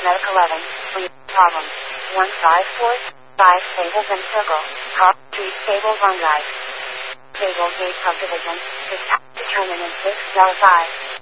Medic 11, please, problem. 154, 5 tables and circle, top, 3 tables on right. Table gate subdivision, determinant 6 L5.